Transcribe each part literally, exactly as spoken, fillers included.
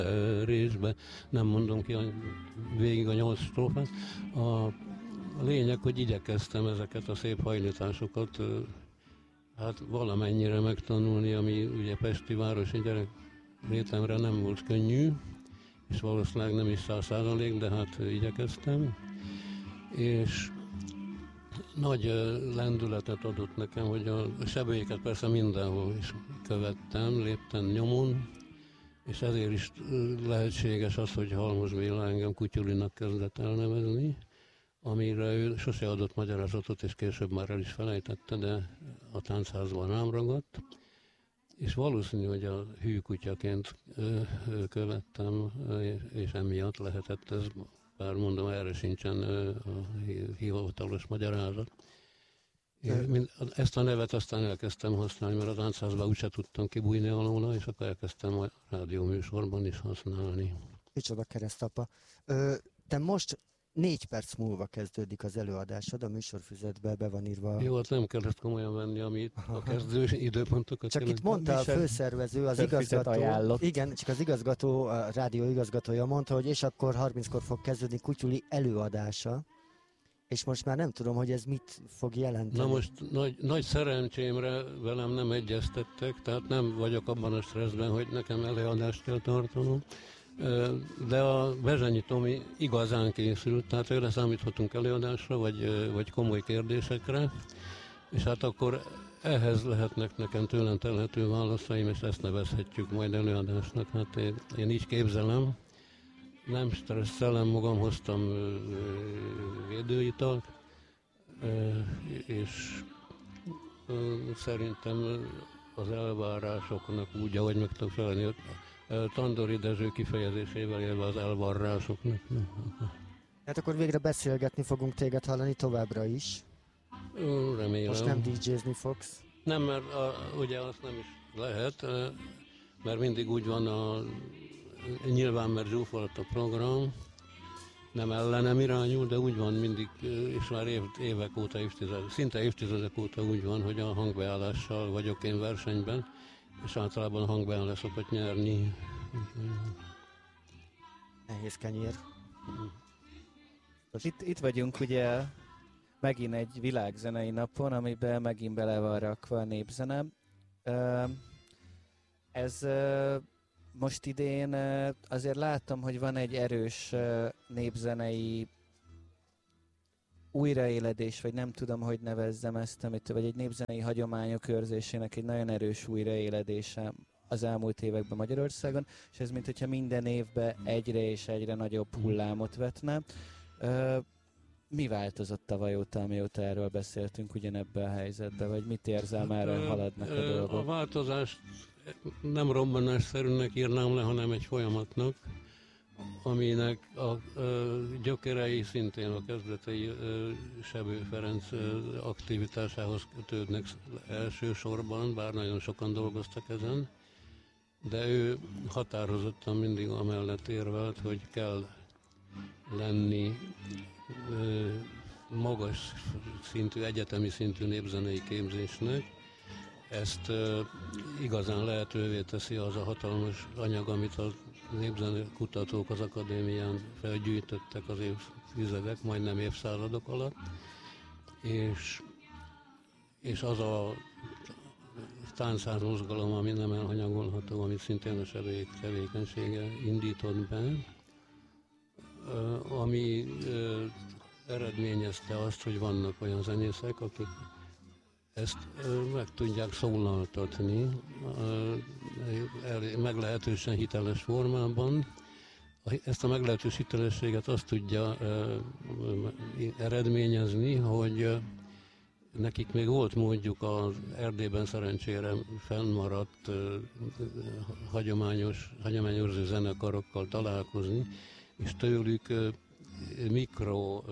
részbe, nem mondom ki a, végig a nyolc strófát. A lényeg, hogy igyekeztem ezeket a szép hajlításokat hát valamennyire megtanulni, ami ugye pesti városi gyerek létemre nem volt könnyű, és valószínűleg nem is száz százalék, de hát igyekeztem. És nagy lendületet adott nekem, hogy a sebélyeket persze mindenhol is követtem, léptem nyomon, és ezért is lehetséges az, hogy Halmos Béla engem Kutyulinak kezdett elnevezni, amire ő sose adott magyarázatot, és később már el is felejtette, de a táncházban rám ragadt. És valószínű, hogy a hű kutyaként követtem, és emiatt lehetett ez, bár mondom, erre sincsen a hivatalos magyarázat. Én ezt a nevet aztán elkezdtem használni, mert a táncházban úgyse tudtam kibújni alóla, és akkor elkezdtem a rádióműsorban is használni. Micsoda keresztapa. Ö, te most négy perc múlva kezdődik az előadásod, a műsorfüzetbe be van írva. Jó, hát nem kellett komolyan venni, amit a kezdő időpontokat. Csak itt mondta a főszervező, az igazgató, ajánlott. Igen, csak az igazgató, a rádió igazgatója mondta, hogy és akkor harminckor fog kezdődni Kutyuli előadása, és most már nem tudom, hogy ez mit fog jelenteni. Na most nagy, nagy szerencsémre velem nem egyeztettek, tehát nem vagyok abban a stresszben, hogy nekem előadást kell tartanom. De a Bezsenyi Tomi igazán készült, tehát őre számíthatunk előadásra, vagy, vagy komoly kérdésekre, és hát akkor ehhez lehetnek nekem tőlem telhető válaszaim, és ezt nevezhetjük majd előadásnak. Hát én, én így képzelem, nem stresszelem magam, hoztam védőitalt, és szerintem az elvárásoknak úgy, ahogy meg tudok felelni, Tandori Dezső kifejezésével élve az elvarrásoknak. Hát akkor végre beszélgetni fogunk téged hallani továbbra is. Remélem. Most nem dé jézni fogsz. Nem, mert a, ugye azt nem is lehet, mert mindig úgy van a, nyilván mert zsúfolt a program, nem ellenem irányul, de úgy van mindig, és már év, évek óta, évtizedek, szinte évtizedek óta úgy van, hogy a hangbeállással vagyok én versenyben, és általában a hangbeállás szokott nyerni. Nehéz kenyér. Itt, itt vagyunk ugye megint egy világzenei napon, amiben megint bele van rakva a népzene. Ez most idén azért látom, hogy van egy erős népzenei újraéledés, vagy nem tudom, hogy nevezzem ezt, amit, vagy egy népzenei hagyományok őrzésének egy nagyon erős újraéledése az elmúlt években Magyarországon, és ez mint hogyha minden évben egyre és egyre nagyobb hullámot vetne. Mi változott tavaly óta, amióta erről beszéltünk ugyanebben a helyzetben, vagy mit érzel már, hogy haladnak a dolgok? A változást nem robbanásszerűnek írnám le, hanem egy folyamatnak, aminek a, a gyökerei szintén a kezdetei a Sebő Ferenc aktivitásához kötődnek elsősorban, bár nagyon sokan dolgoztak ezen, de ő határozottan mindig amellett érvelt, hogy kell lenni magas szintű, egyetemi szintű népzenei képzésnek. Ezt uh, igazán lehetővé teszi az a hatalmas anyag, amit a népzene kutatók az akadémián felgyűjtöttek az évtizedek, majdnem évszázadok alatt, és, és az a táncház mozgalom, ami nem elhanyagolható, amit szintén a sebélyek tevékenysége indított be, uh, ami uh, eredményezte azt, hogy vannak olyan zenészek, akik ezt meg tudják szólaltatni meglehetősen hiteles formában. Ezt a meglehetős hitelességet azt tudja eredményezni, hogy nekik még volt módjuk az Erdélyben szerencsére fennmaradt hagyományos, hagyományőrző zenekarokkal találkozni, és tőlük mikro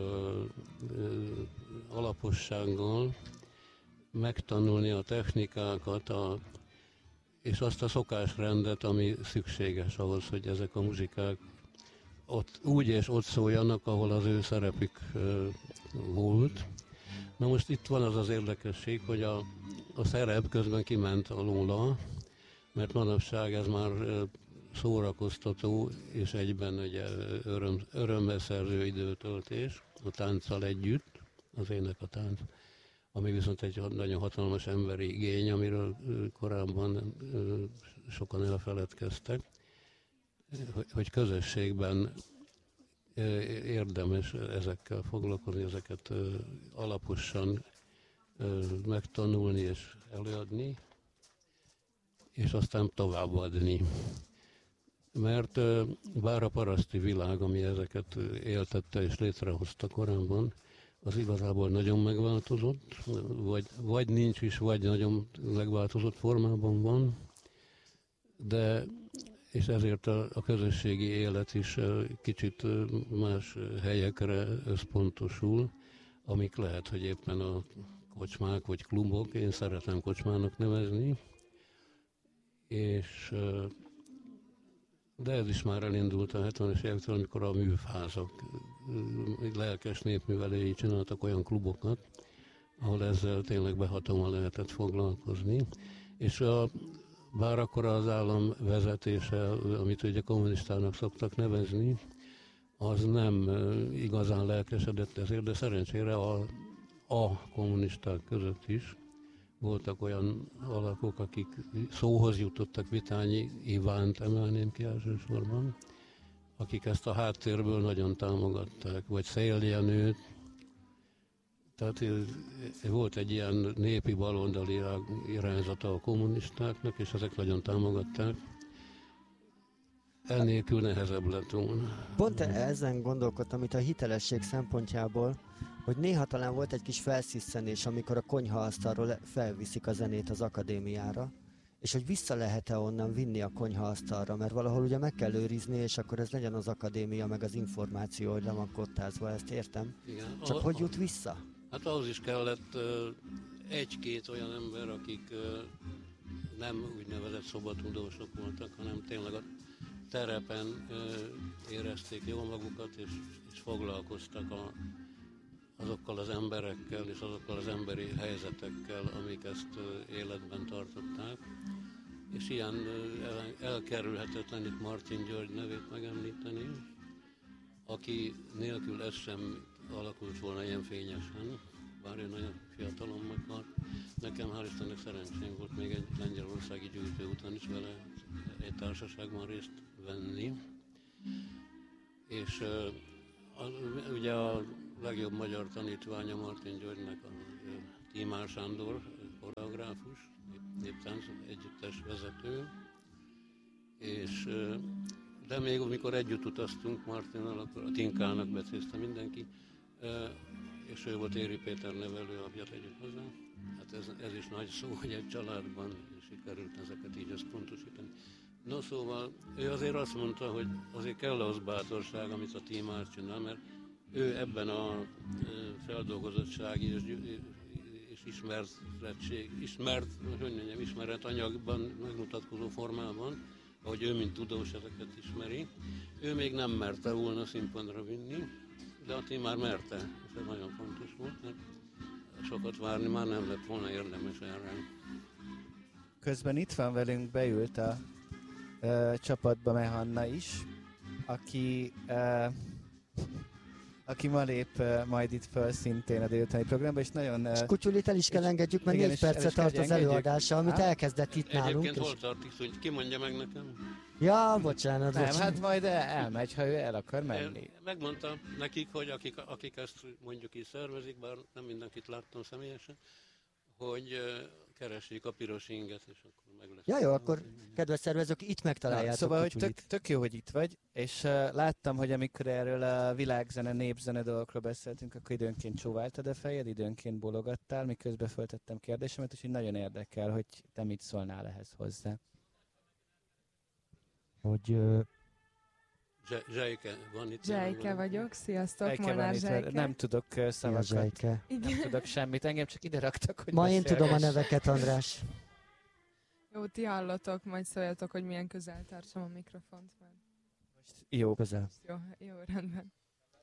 alapossággal megtanulni a technikákat, a, és azt a szokásrendet, ami szükséges ahhoz, hogy ezek a muzsikák ott, úgy és ott szóljanak, ahol az ő szerepük uh, volt. Na most itt van az az érdekesség, hogy a, a szerep közben kiment alóla, mert manapság ez már uh, szórakoztató és egyben ugye öröm, örömmel szerző időtöltés a tánccal együtt, az ének a tánc, ami viszont egy nagyon hatalmas emberi igény, amiről korábban sokan elfeledkeztek, hogy közösségben érdemes ezekkel foglalkozni, ezeket alaposan megtanulni és előadni, és aztán továbbadni. Mert bár a paraszti világ, ami ezeket éltette és létrehozta korábban, az igazából nagyon megváltozott, vagy, vagy nincs is, vagy nagyon megváltozott formában van, de és ezért a, a közösségi élet is kicsit más helyekre összpontosul, amik lehet, hogy éppen a kocsmák vagy klubok, én szeretem kocsmának nevezni, és de ez is már elindult a hetvenes évektől, amikor a műfházak, lelkes népművelői csináltak olyan klubokat, ahol ezzel tényleg behatóan lehetett foglalkozni. És a, bár akkor az állam vezetése, amit ugye kommunistának szoktak nevezni, az nem igazán lelkesedett ezért, de szerencsére a, a kommunisták között is voltak olyan alakok, akik szóhoz jutottak, Vitányi Ivánt emelném ki elsősorban, akik ezt a háttérből nagyon támogatták, vagy Széll Jenőt. Tehát volt egy ilyen népi baloldali irányzata a kommunistáknak, és ezek nagyon támogatták. Ennélkül nehezebb lett volna. Pont ezen gondolkodtam itt a hitelesség szempontjából, hogy néha talán volt egy kis felszisszenés, amikor a konyhaasztalról felviszik a zenét az akadémiára, és hogy vissza lehet-e onnan vinni a konyhaasztalra, mert valahol ugye meg kell őrizni, és akkor ez legyen az akadémia, meg az információ, hogy le van kottázva, ezt értem. Igen. Csak a, hogy jut vissza? Hát ahhoz is kellett uh, egy-két olyan ember, akik uh, nem úgynevezett szobatudósok voltak, hanem tényleg a terepen uh, érezték jól magukat, és, és foglalkoztak a azokkal az emberekkel és azokkal az emberi helyzetekkel, amik ezt életben tartották. És ilyen elkerülhetetlen itt Martin György nevét megemlíteni, aki nélkül ez sem alakult volna ilyen fényesen, bár ő nagyon fiatalon meghalt. Nekem hál' Istennek szerencsém volt még egy lengyelországi gyűjtő után is vele egy társaságban részt venni. És az, ugye a legjobb magyar tanítványa Martin Györgynek a Tímár Sándor, koreográfus, néptánc együttes vezető, és de még amikor együtt utaztunk Martinnal, akkor a Tinkának becézte mindenki, és ő volt Éri Péter nevelő apja, tegyük hozzá. Hát ez, ez is nagy szó, hogy egy családban sikerült ezeket így összpontosítani. No, szóval ő azért azt mondta, hogy azért kell ahhoz bátorság, amit a Tímár csinál, mert ő ebben a feldolgozottsági és, és ismertség, ismert, hogy mondjam, ismeret anyagban megmutatkozó formában, ahogy ő, mint tudós, ezeket ismeri. Ő még nem merte volna színpadra vinni, de a Tímár merte, és ez nagyon fontos volt, mert sokat várni már nem lett volna érdemes erre. Közben itt van velünk, beült a ö, csapatba Mehanna is, aki... Ö, aki ma lép uh, majd itt föl szintén a délutáni programba, és nagyon... Uh, és Kutyulit el is kell engedjük, mert négy percet tart az előadása, amit Há? elkezdett itt Egyébként nálunk. Egyébként hol tartik, hogy ki mondja meg nekem? Ja, bocsánat, Nem, bocsánat. hát majd elmegy, ha ő el akar menni. Megmondtam nekik, hogy akik, akik ezt mondjuk így szervezik, bár nem mindenkit láttam személyesen, hogy uh, keressék a piros inget, és akkor meg lesz. Ja, jó, akkor kedves szervezők, itt megtaláljátok. Na, szóval, hogy tök, tök jó, hogy itt vagy, és uh, láttam, hogy amikor erről a világzene, népzene dolgokról beszéltünk, akkor időnként csóváltad a fejed, időnként bologattál, miközben föltettem kérdésemet, és így nagyon érdekel, hogy te mit szólnál ehhez hozzá. Hogy... Uh... Zsejke van itt. Zsejke vagyok, sziasztok, Zsejke Molnár Zsejke. Nem tudok uh, szavakat, ja, nem tudok semmit, engem csak ide raktak, hogy ma beszélges. én tudom a neveket, András. Jó, ti hallotok, majd szóljatok, hogy milyen közel tartsam a mikrofont. Mert... Most jó. Közel. Jó, jó, rendben.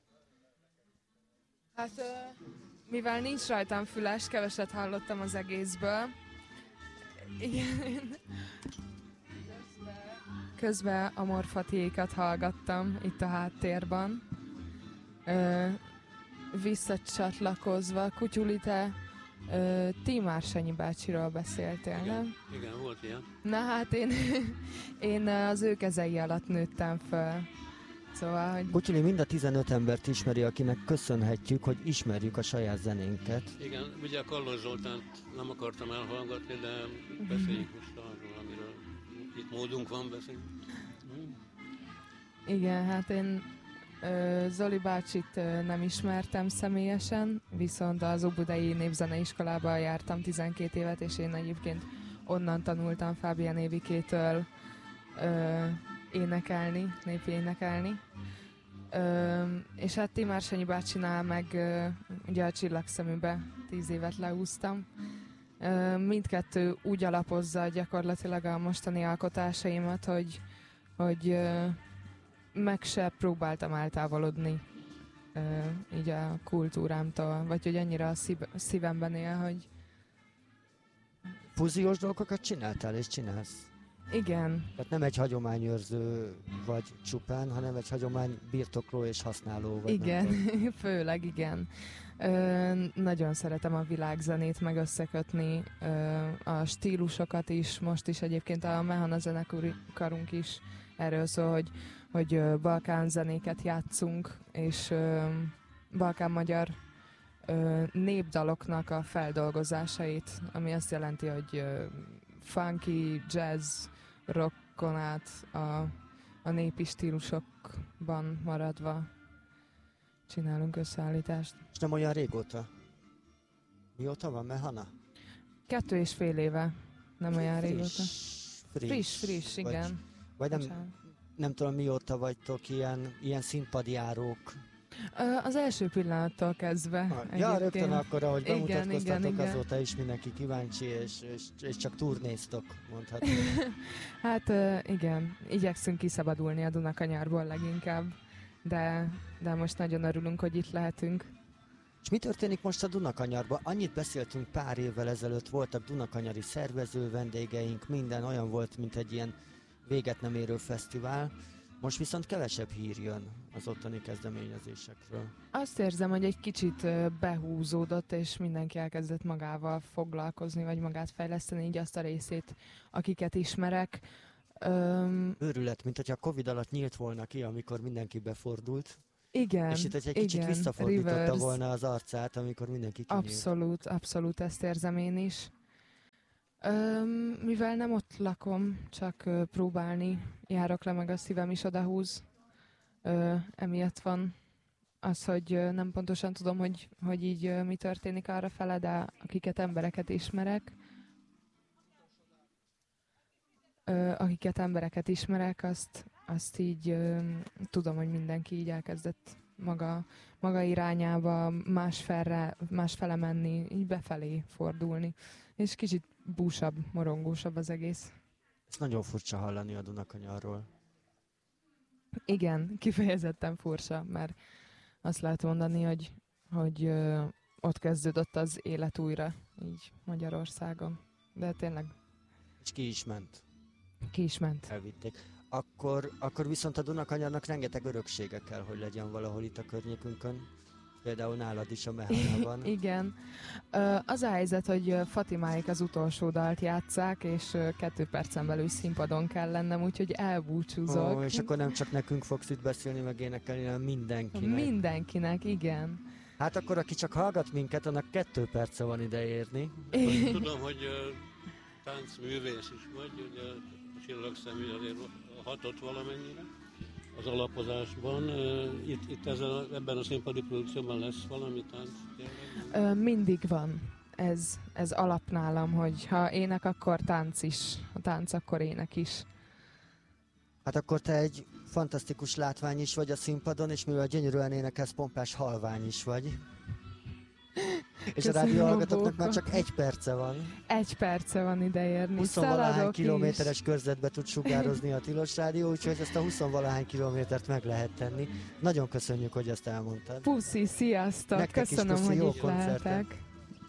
Hát, uh, mivel nincs rajtam füles, keveset hallottam az egészből. Igen. közben a morfatiékat hallgattam itt a háttérben. Ö, visszacsatlakozva, Kutyuli, te ö, Tímársanyi bácsiról beszéltél, igen, nem? Igen, volt ilyen. Na hát én, én az ő kezei alatt nőttem föl. Szóval, hogy... Kutyuli mind a tizenöt embert ismeri, akinek köszönhetjük, hogy ismerjük a saját zenénket. Igen, ugye a Kallos Zoltánt nem akartam elhallgatni, de beszéljük most arról, amiről itt módunk van beszélni. Hm? Igen, hát én ö, Zoli bácsit ö, nem ismertem személyesen, viszont az Óbudai Népzeneiskolába jártam tizenkét évet, és én egyébként onnan tanultam Fábián Évikétől ö, énekelni, népi énekelni. Ö, és hát Tímársanyi bácsinál meg ö, ugye a Csillagszeműbe tíz évet leúztam. Ö, mindkettő úgy alapozza gyakorlatilag a mostani alkotásaimat, hogy, hogy ö, meg se próbáltam eltávolodni ö, így a kultúrámtól, vagy hogy annyira a szív- szívemben él, hogy... Fúziós dolgokat csináltál és csinálsz? Igen. Tehát nem egy hagyományőrző vagy csupán, hanem egy hagyomány birtokló és használó vagy. Igen, főleg igen. Ö, nagyon szeretem a világzenét meg összekötni, ö, a stílusokat is, most is egyébként a Mehana zenekarunk is erről szól, hogy, hogy ö, balkán zenéket játszunk, és ö, balkán-magyar ö, népdaloknak a feldolgozásait, ami azt jelenti, hogy ö, funky, jazz, rockon át a, a népi stílusokban maradva csinálunk összeállítást. És nem olyan régóta? Mióta van Mehana? Kettő és fél éve, nem olyan friss, régóta. Friss, Friss, friss, igen. Vagy, vagy nem, Bocsánat. nem tudom mióta vagytok ilyen, ilyen színpadjárók. Az első pillanattól kezdve. Ah, ja, rögtön akkor, ahogy bemutatkoztatok, igen, igen. azóta is mindenki kíváncsi, és, és, és csak turnéztok, mondhatni. Hát igen, igyekszünk kiszabadulni a Dunakanyarból leginkább, de, de most nagyon örülünk, hogy itt lehetünk. És mi történik most a Dunakanyarban? Annyit beszéltünk pár évvel ezelőtt, voltak dunakanyari szervező vendégeink, minden olyan volt, mint egy ilyen véget nem érő fesztivál. Most viszont kevesebb hír jön az ottani kezdeményezésekről. Azt érzem, hogy egy kicsit behúzódott, és mindenki elkezdett magával foglalkozni, vagy magát fejleszteni, így azt a részét, akiket ismerek. Öm... Őrület, mint hogyha a Covid alatt nyílt volna ki, amikor mindenki befordult. Igen, és itt egy kicsit igen, visszafordította reverse. volna az arcát, amikor mindenki kinyílt. Abszolút, abszolút ezt érzem én is. Öm, mivel nem ott lakom, csak ö, próbálni járok le, meg a szívem is odahúz. Ö, emiatt van az, hogy ö, nem pontosan tudom, hogy, hogy így ö, mi történik arra fele, de akiket embereket ismerek, ö, akiket embereket ismerek, azt, azt így ö, tudom, hogy mindenki így elkezdett maga, maga irányába másfelre, másfele menni, így befelé fordulni. És kicsit búsabb, morongósabb az egész. Ez nagyon furcsa hallani a Dunakanyarról. Igen, kifejezetten furcsa, mert azt lehet mondani, hogy, hogy ö, ott kezdődött az élet újra, így Magyarországon. De tényleg És ki is ment. ki is ment. Elvitték. Akkor, akkor viszont a Dunakanyarnak rengeteg öröksége kell, hogy legyen valahol itt a környékünkön. Például nálad is a Mehanában. Igen. Az a helyzet, hogy Fatimáik az utolsó dalt játsszák, és kettő percen belül színpadon kell lennem, úgyhogy elbúcsúzok. Ó, és akkor nem csak nekünk fogsz itt beszélni, meg énekelni, hanem mindenkinek. Mindenkinek, igen. Hát akkor, aki csak hallgat minket, annak kettő perce van ide érni. Tudom, hogy uh, táncművész is vagy, ugye a Csillagszemű azért hatott valamennyire az alapozásban. Uh, itt, itt ezen, ebben a színpadi produkcióban lesz valami tánc? Ö, mindig van. Ez, ez alap nálam, hogy ha ének, akkor tánc is. Ha tánc, akkor ének is. Hát akkor te egy fantasztikus látvány is vagy a színpadon, és mivel gyönyörűen énekelsz, pompás halvány is vagy. És a rádió hallgatóknak már csak egy perce van. Egy perce van ideérni. huszonvalahány kilométeres körzetbe tud sugározni a Tilos Rádió, úgyhogy ezt a huszonvalahány kilométert meg lehet tenni. Nagyon köszönjük, hogy ezt elmondtad. Puszi, sziasztok! Nektek Köszönöm, puszi, hogy jó itt koncertet. lehetek.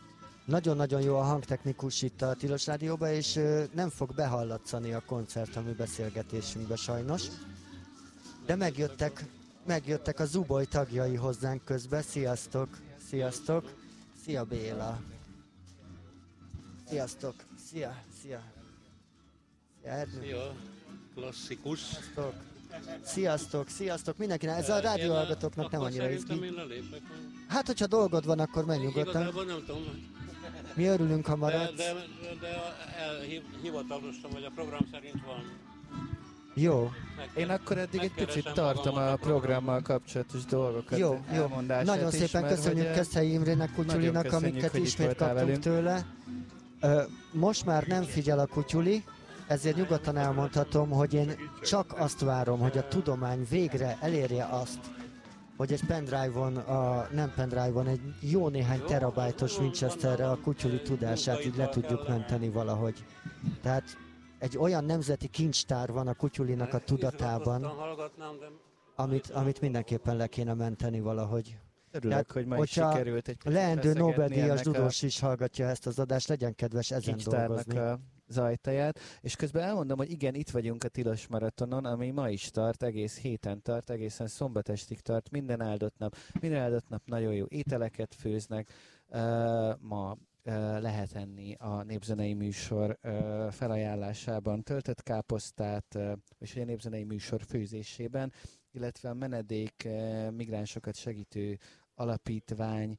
nagyon-nagyon jó a hangtechnikus itt a Tilos Rádióban, és ö, nem fog behallatszani a koncert a mi beszélgetésünkbe sajnos. De megjöttek, megjöttek a Zuboly tagjai hozzánk közbe. Sziasztok! Sziasztok! Szia Béla! Sziasztok! Szia! Szia! Szia Erdő! Szia! Klasszikus! Sziasztok! Sziasztok! Sziasztok! Mindenkinek! Ez a rádióhallgatóknak nem annyira izgi. Hát, hogyha dolgod van, akkor menj nyugodtan. Igazából nem tudom. Mi örülünk, ha maradsz. De, de, de hivatalosan, vagy a program szerint van. Jó. Én akkor eddig egy picit tartom a programmal kapcsolatos dolgokat. Jó, jó. Nagyon szépen is, köszönjük hogy Keszthelyi Imrének, Kutyulinak, amiket ismét kaptunk velünk. Tőle. Most már nem figyel a Kutyuli, ezért nyugodtan elmondhatom, hogy én csak azt várom, hogy a tudomány végre elérje azt, hogy egy pendrive-on, a, nem pendrive-on, egy jó néhány terabájtos Winchesterre a Kutyuli tudását így le tudjuk menteni valahogy. Tehát egy olyan nemzeti kincstár van a Kutyulinak a tudatában, amit, amit mindenképpen le kéne menteni valahogy. Örülök, Tehát, hogy ma is sikerült egy picit leendő Nobel-díjas Dudós is hallgatja ezt az adást, legyen kedves ezen dolgozni. A zajtaját, és közben elmondom, hogy igen, itt vagyunk a Tilos Maratonon, ami ma is tart, egész héten tart, egészen szombatestig tart, minden áldott nap. Minden áldott nap nagyon jó ételeket főznek, uh, ma lehet enni a népzenei műsor felajánlásában töltött káposztát, és a népzenei műsor főzésében, illetve a menedék migránsokat segítő alapítvány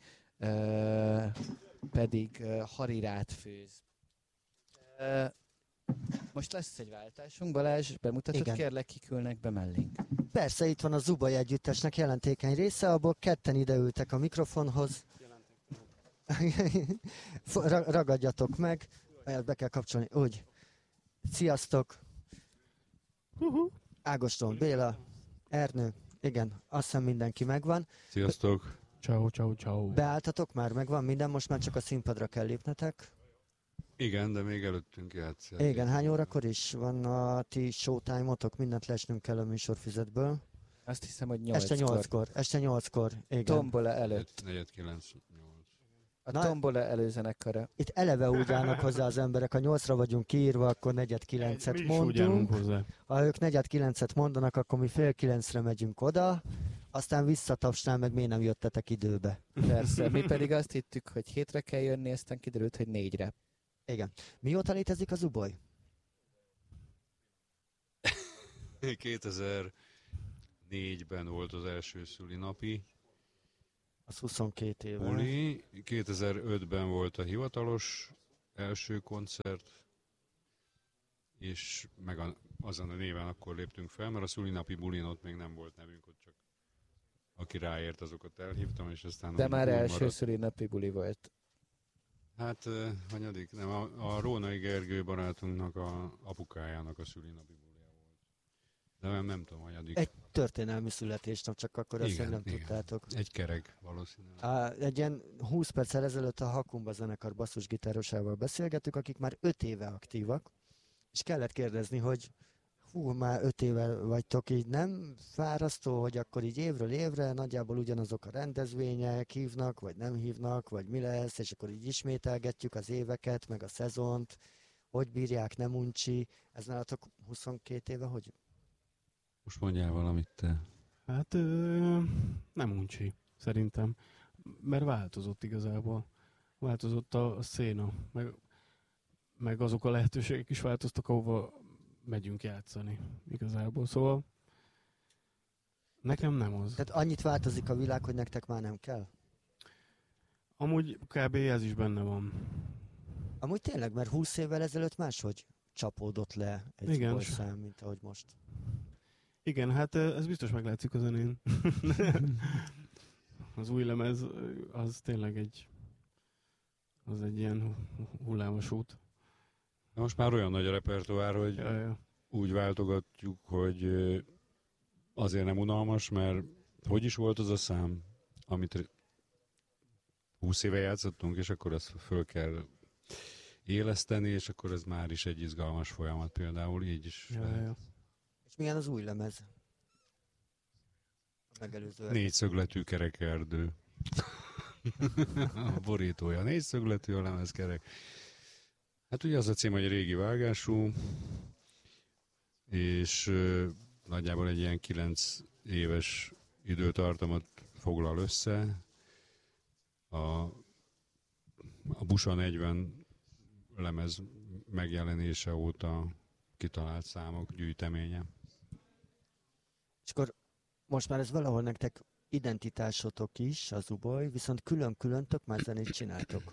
pedig harirát főz. Most lesz egy váltásunk, Balázs, bemutatod, igen. Kérlek, kik ülnek be mellénk. Persze, itt van a Zuboly együttesnek jelentékeny része, abból ketten ideültek a mikrofonhoz. Ragadjatok meg, be kell kapcsolni, úgy. Sziasztok! Uh-huh. Ágoston, Béla, Ernő, igen, azt hiszem mindenki megvan. Sziasztok! Ciao, ciao, ciao. Beálltatok már, megvan minden, most már csak a színpadra kell lépnetek. Igen, de még előttünk játszani. Igen, hány órakor is van a ti showtime-otok, mindent lesnünk kell a műsorfüzetből. Azt hiszem, hogy nyolckor. Este nyolckor, este nyolckor, igen. Tombola előtt. negyed kilenc. A Na, Tombola előzenekara. Itt eleve úgy állnak hozzá az emberek, ha nyolcra vagyunk kiírva, akkor negyed kilencet mondunk. Ha ők negyed kilencet mondanak, akkor mi fél kilencre megyünk oda, aztán visszatapsnál meg, miért nem jöttetek időbe. Persze, mi pedig azt hittük, hogy hétre kell jönni, aztán kiderült, hogy négyre. Igen. Mióta létezik a Zuboly? kétezer-négyben volt az első szülinapi. Az huszonkét éve. Buli. kétezer-ötben volt a hivatalos első koncert, és meg a, azon a néven akkor léptünk fel, mert a szülinapi bulin ott még nem volt nevünk, ott csak aki ráért, azokat elhívtam, és aztán... De már első maradt. Szülinapi buli volt. Hát, uh, hanyadik? Nem, a, a Rónai Gergő barátunknak, a apukájának a szülinapi bulija volt. De nem, nem tudom, hanyadik. Egy történelmi születésnap, csak akkor azt nem igen. tudtátok. Egy kerek, valószínűleg. A, egy ilyen húsz perccel ezelőtt a Hakumba zenekar basszusgitárosával beszélgettük, akik már öt éve aktívak, és kellett kérdezni, hogy hú, már öt éve vagytok, így nem fárasztó, hogy akkor így évről évre nagyjából ugyanazok a rendezvények hívnak, vagy nem hívnak, vagy mi lesz, és akkor így ismételgetjük az éveket, meg a szezont, hogy bírják, nem uncsi. Ez nálatok huszonkét éve, hogy? Most mondjál valamit te. Hát ö, nem uncsi, szerintem, mert változott igazából. Változott a, a széna, meg, meg azok a lehetőségek is változtak, ahova megyünk játszani igazából, szóval nekem nem az. Tehát annyit változik a világ, hogy nektek már nem kell? Amúgy kb. Ez is benne van. Amúgy tényleg, mert húsz évvel ezelőtt máshogy csapódott le egy igen, szám, mint ahogy most. Igen, hát ez biztos meglátszik a zenén. Az új lemez, az tényleg egy az egy ilyen hullámos út. Most már olyan nagy a repertoár, hogy ja, ja. úgy váltogatjuk, hogy azért nem unalmas, mert hogy is volt az a szám, amit húsz éve játszottunk, és akkor ezt föl kell éleszteni, és akkor ez már is egy izgalmas folyamat például, így is. Ja, ja. És milyen az új lemez? A megelőző. Négyszögletű kerekerdő. A borítója négyszögletű, a lemezkerek. Hát ugye az a cím, hogy régi vágású, és uh, nagyjából egy ilyen kilenc éves időtartamot foglal össze. A, a Busa negyven lemez megjelenése óta kitalált számok gyűjteménye. És akkor most már ez valahol nektek identitásotok is, az Zuboly, viszont külön-külön tök már zenét csináltok.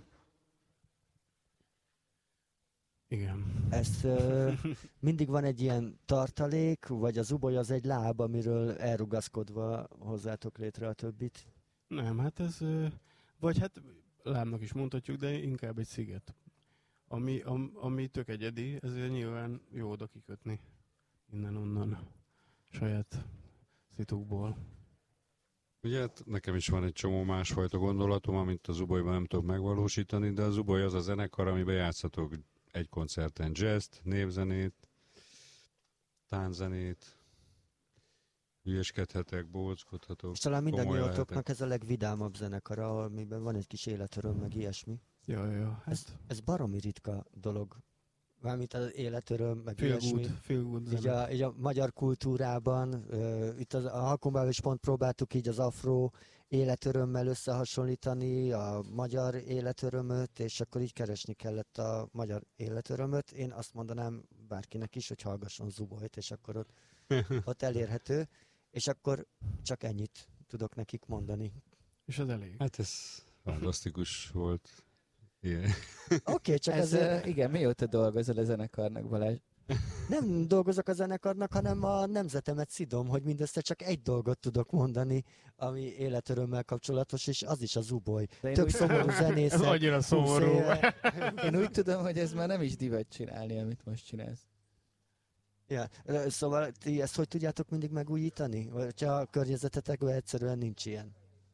Igen. Ez ö, mindig van egy ilyen tartalék, vagy az Zuboly az egy láb, amiről elrugaszkodva hozzátok létre a többit? Nem, hát ez, ö, vagy hát lábnak is mondhatjuk, de inkább egy sziget. Ami, am, ami tök egyedi, ezért nyilván jó oda kikötni innen-onnan saját szitukból. Ugye hát nekem is van egy csomó másfajta gondolatom, amit a Zubolyban nem tudok megvalósítani, de a Zuboly az a zenekar, amiben játszhatok egy koncerten jazzt, népzenét, tánzenét, hülyeskedhetek, bóckodhatok. És talán mindannyiatoknak ez a legvidámabb zenekara, amiben van egy kis életöröm, meg ilyesmi. Ja, ja, hát... Ez, ez baromi ritka dolog. Mármint az életöröm, meg feel ilyesmi. Good, feel good így, a, így a magyar kultúrában, uh, itt az, a Hakunban is pont próbáltuk így az afro életörömmel összehasonlítani a magyar életörömöt, és akkor így keresni kellett a magyar életörömöt. Én azt mondanám bárkinek is, hogy hallgasson Zubolyt, és akkor ott, ott elérhető, és akkor csak ennyit tudok nekik mondani. És az elég. Hát ez fantasztikus volt. Oké, okay, csak ez, ez... Uh, igen, mióta dolgozol a zenekarnak, Balázs? Nem dolgozok a zenekarnak, hanem a nemzetemet szidom, hogy mindössze csak egy dolgot tudok mondani, ami életörömmel kapcsolatos, és az is a Zuboly. Tök úgy... szomorú zenészek. Ez annyira szomorú. Én úgy tudom, hogy ez már nem is divat csinálni, amit most csinálsz. Ja, szóval ti ezt hogy tudjátok mindig megújítani? Vagy ha a környezetetekben egyszerűen nincs ilyen?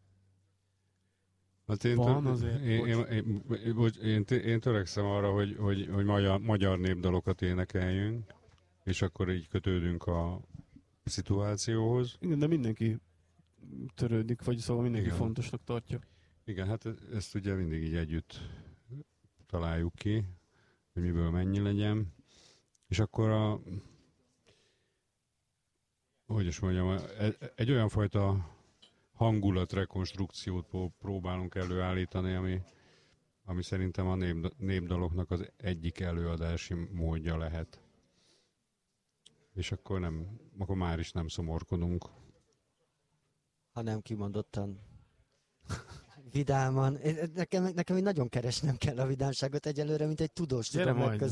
Hát én, Van tör, azért, én, én, én, én, én, én törekszem arra, hogy, hogy, hogy magyar, magyar népdalokat énekeljünk, és akkor így kötődünk a szituációhoz. Igen, de mindenki törődik, vagy szóval mindenki Igen. fontosnak tartja. Igen, hát ezt ugye mindig így együtt találjuk ki, hogy miből mennyi legyen. És akkor a, hogy is mondjam, egy olyan fajta hangulatrekonstrukciót próbálunk előállítani, ami, ami szerintem a nép, népdaloknak az egyik előadási módja lehet. És akkor nem, akkor már is nem szomorkodunk. Hanem kimondottan vidáman. Nekem, nekem nagyon keresnem kell a vidámságot egyelőre, mint egy tudós tudom megközelíteni.